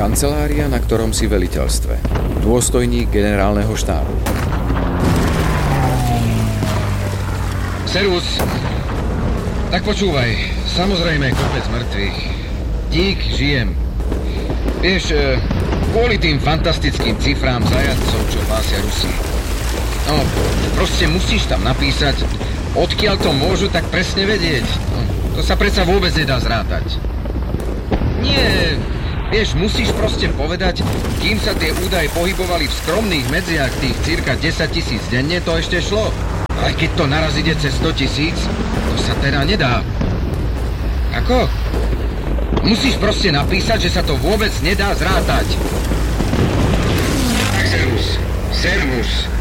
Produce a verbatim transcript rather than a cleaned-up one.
Kancelária na ktorom si veliteľstve. Dôstojník generálneho štábu. Servus. Tak počúvaj, samozrejme kopec mŕtvych. Dík, žijem. Vieš, kvôli tým fantastickým cifrám zajatcov, čo pásia Rusi. No, proste musíš tam napísať, odkiaľ to môžu tak presne vedieť. No, to sa predsa vôbec nedá zrátať. Nie, vieš, musíš proste povedať, kým sa tie údaje pohybovali v skromných medziach tých cirka desaťtisíc denne, to ešte šlo. Ale keď to naraz ide cez sto tisíc, to sa teda nedá. Ako? Musíš proste napísať, že sa to vôbec nedá zrátať. Tak servus. Servus.